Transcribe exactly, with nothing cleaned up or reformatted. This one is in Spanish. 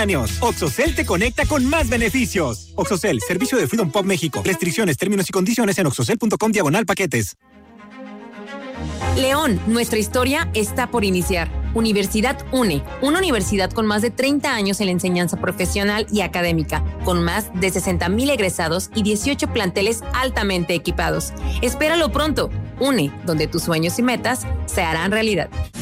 años. Oxocel te conecta con más beneficios. Oxocel, servicio de Freedom Pop México. Restricciones, términos y condiciones en oxocel.com diagonal paquetes. León, nuestra historia está por iniciar. Universidad UNE, una universidad con más de treinta años en la enseñanza profesional y académica, con más de sesenta mil egresados y dieciocho planteles altamente equipados. Espéralo pronto. UNE, donde tus sueños y metas se harán realidad.